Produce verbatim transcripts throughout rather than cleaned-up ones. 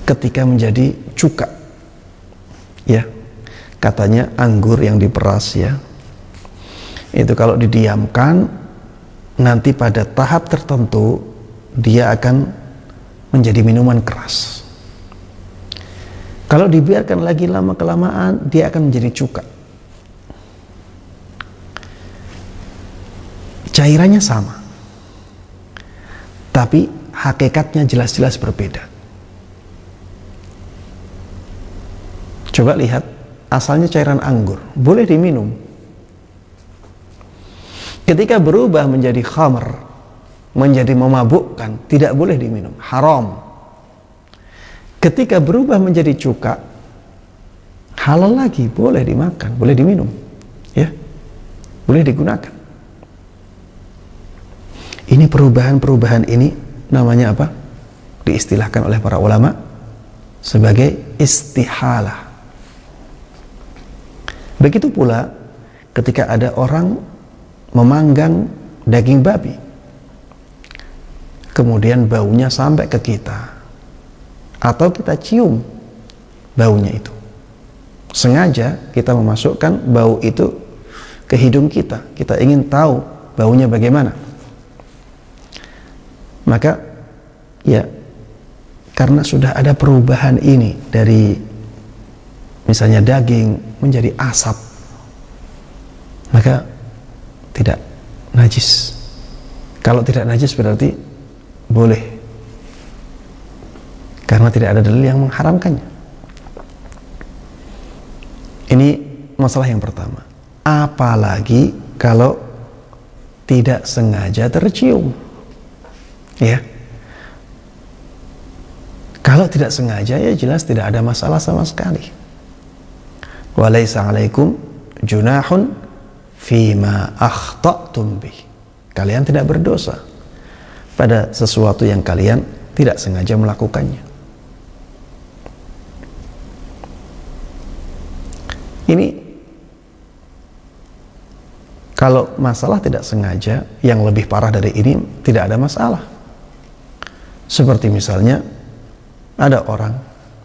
ketika menjadi cuka. Ya, katanya anggur yang diperas ya, itu kalau didiamkan nanti pada tahap tertentu dia akan menjadi minuman keras. Kalau dibiarkan lagi lama kelamaan dia akan menjadi cuka. Cairannya sama, tapi hakikatnya jelas-jelas berbeda. Coba lihat, asalnya cairan anggur, boleh diminum. Ketika berubah menjadi khamr, menjadi memabukkan, tidak boleh diminum, haram. Ketika berubah menjadi cuka, halal lagi, boleh dimakan, boleh diminum, ya, boleh digunakan. Ini perubahan-perubahan ini namanya apa? Diistilahkan oleh para ulama sebagai istihalah. Begitu pula ketika ada orang memanggang daging babi, kemudian baunya sampai ke kita, atau kita cium baunya itu, sengaja kita memasukkan bau itu ke hidung kita, kita ingin tahu baunya bagaimana, maka ya karena sudah ada perubahan ini dari misalnya daging menjadi asap, maka tidak najis. Kalau tidak najis berarti boleh, karena tidak ada dalil yang mengharamkannya. Ini masalah yang pertama. Apalagi kalau tidak sengaja tercium, ya. Kalau tidak sengaja ya jelas tidak ada masalah sama sekali. Walaisa alaikum junahun fima akhta'tum bih. Kalian tidak berdosa pada sesuatu yang kalian tidak sengaja melakukannya. Ini kalau masalah tidak sengaja, yang lebih parah dari ini tidak ada masalah. Seperti misalnya ada orang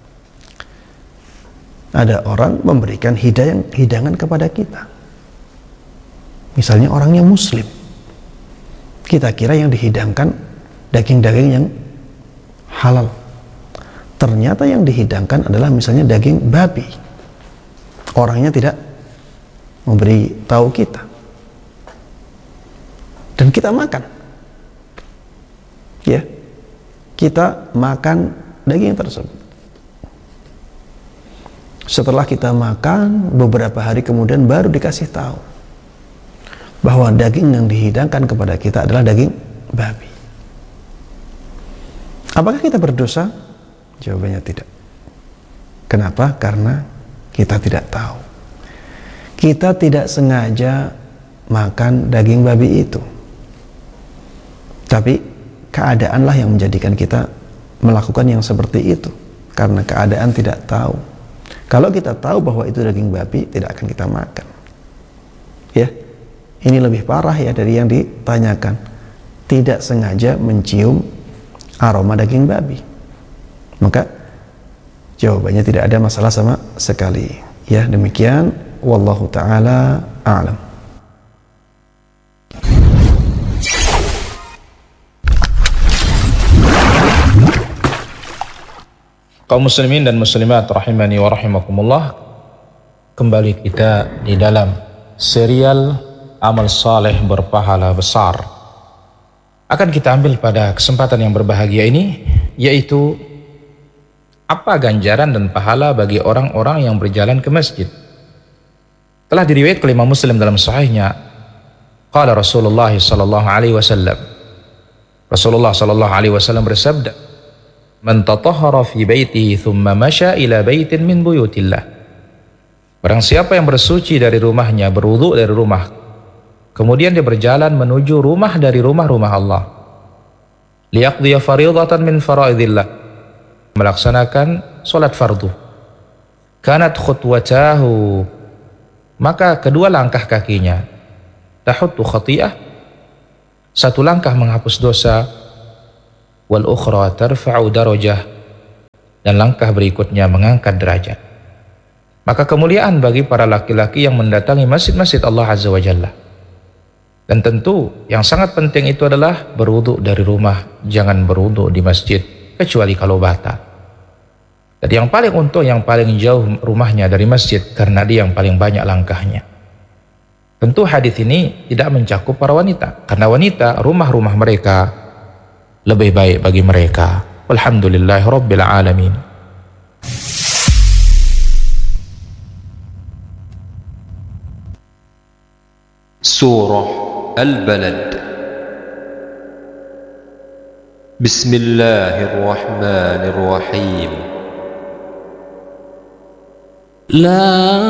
ada orang memberikan hidangan, hidangan kepada kita. Misalnya orangnya muslim, kita kira yang dihidangkan daging-daging yang halal, ternyata yang dihidangkan adalah misalnya daging babi. Orangnya tidak memberi tahu kita, dan kita makan, ya, kita makan daging tersebut. Setelah kita makan, beberapa hari kemudian baru dikasih tahu bahwa daging yang dihidangkan kepada kita adalah daging babi. Apakah kita berdosa? Jawabannya tidak. Kenapa? Karena kita tidak tahu. Kita tidak sengaja makan daging babi itu, tapi keadaanlah yang menjadikan kita melakukan yang seperti itu, karena keadaan tidak tahu. Kalau kita tahu bahwa itu daging babi, tidak akan kita makan. Ya, ini lebih parah ya dari yang ditanyakan. Tidak sengaja mencium aroma daging babi, maka jawabannya tidak ada masalah sama sekali. Ya, demikian. Wallahu ta'ala a'lam. Kaum muslimin dan muslimat rahimani wa rahimakumullah, kembali kita di dalam serial amal saleh berpahala besar. Akan kita ambil pada kesempatan yang berbahagia ini, yaitu apa ganjaran dan pahala bagi orang-orang yang berjalan ke masjid. Telah diriwayatkan oleh Imam Muslim dalam sahihnya, qala Rasulullah sallallahu alaihi wasallam, Rasulullah sallallahu alaihi wasallam bersabda, man tatahhara fi baitihi thumma masya ila baitin min buyutillah. Barang siapa yang bersuci dari rumahnya, berwudu dari rumah, kemudian dia berjalan menuju rumah dari rumah-rumah Allah, liyaqdiya fariidatan min faraidillah, melaksanakan salat fardu, kanat khutwatahu, maka kedua langkah kakinya, tahuttu khati'ah, satu langkah menghapus dosa, wal ukhra tarfa'u darajah, dan langkah berikutnya mengangkat derajat. Maka kemuliaan bagi para laki-laki yang mendatangi masjid-masjid Allah Azza wa Jalla. Dan tentu yang sangat penting itu adalah berwudu dari rumah, jangan berwudu di masjid kecuali kalau bata. Dan yang paling untung yang paling jauh rumahnya dari masjid, karena dia yang paling banyak langkahnya. Tentu hadis ini tidak mencakup para wanita, karena wanita rumah-rumah mereka lebih baik bagi mereka. Alhamdulillahirabbil alamin. Surah Al-Balad. Bismillahirrahmanirrahim. La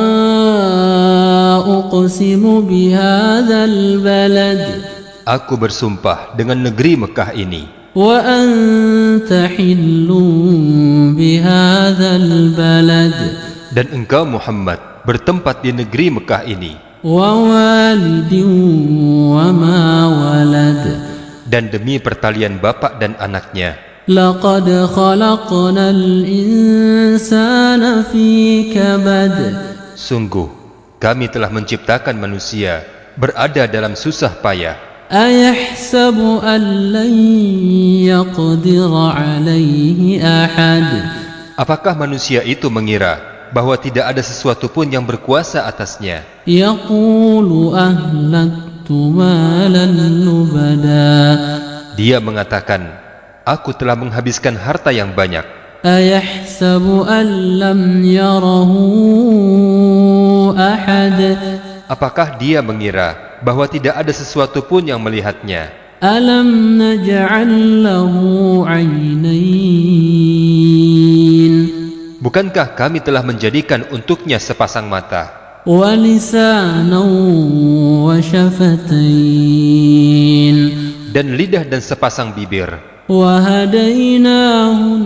uqsimu bihadzal balad. Aku bersumpah dengan negeri Mekah ini. Wa anta hillun bihadzal balad. Dan engkau Muhammad bertempat di negeri Mekah ini. Wa walidin wa ma walad. Dan demi pertalian bapak dan anaknya. Laqad khalaqnal insana fi kabad. Sungguh kami telah menciptakan manusia berada dalam susah payah. Ayahsabu an lan yaqdira alaihi ahad. Apakah manusia itu mengira bahwa tidak ada sesuatu pun yang berkuasa atasnya? Yaqulu ahlaktu malan lubada. Dia mengatakan, aku telah menghabiskan harta yang banyak. Ayahsabu an lam yarahu ahad. Apakah dia mengira bahwa tidak ada sesuatu pun yang melihatnya? Alam naj'al lahu 'ainain. Bukankah kami telah menjadikan untuknya sepasang mata? Wa lisanan wa syafatain. Dan lidah dan sepasang bibir. Wa hadainahun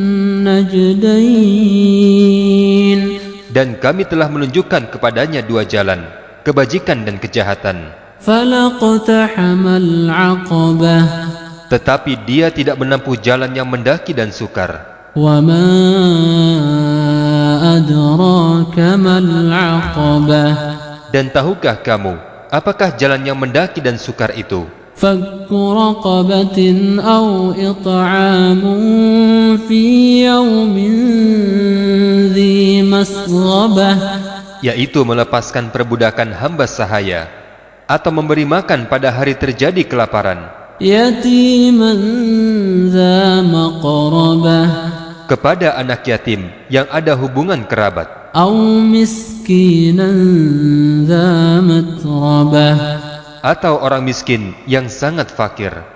najdain. Dan kami telah menunjukkan kepadanya dua jalan, kebajikan dan kejahatan. Falaqtahamal 'aqabah. Tetapi dia tidak menempuh jalan yang mendaki dan sukar. Wa ma adraka mal 'aqabah. Dan tahukah kamu apakah jalan yang mendaki dan sukar itu? Fakku raqabatin aw it'amun fi yawmin dhi masghabah. Yaitu melepaskan perbudakan hamba sahaya atau memberi makan pada hari terjadi kelaparan. Yatiman dha maqrabah. Kepada anak yatim yang ada hubungan kerabat. Aw miskinan dha matrabah. Atau orang miskin yang sangat fakir.